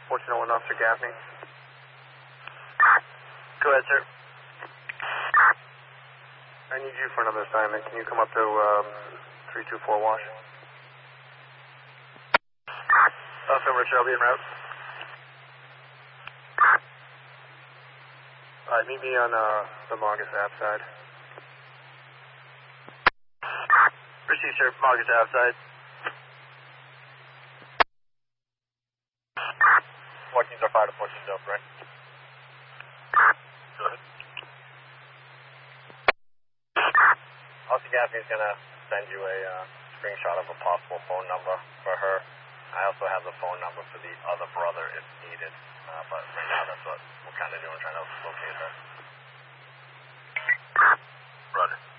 1401 Officer Gaffney. Go ahead, sir. I need you for another assignment. Can you come up to 324 Wash? Film Richard, I'll be en route. Alright, meet me on the Marcus Ave side. Receive, sir. Marcus Ave side. 14's are 5 to 14's up, right? Go ahead. Officer Gaffney's gonna send you a screenshot of a possible phone number for her. I also have the phone number for the other brother if needed, but right now that's what we're kind of doing, trying to locate her. Brother.